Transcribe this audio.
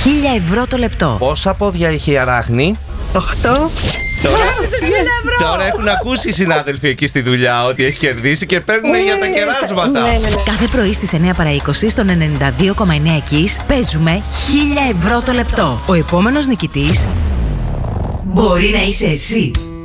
1.000 ευρώ το λεπτό. Πόσα πόδια έχει η αράχνη? 8. Τώρα έχουν ακούσει οι συνάδελφοι εκεί στη δουλειά ότι έχει κερδίσει και παίρνουν για τα κεράσματα. Ναι. Κάθε πρωί στις 9 παρά 20 στον 92,9 Kiss παίζουμε 1.000 ευρώ το λεπτό. Ο επόμενος νικητής μπορεί να είσαι εσύ.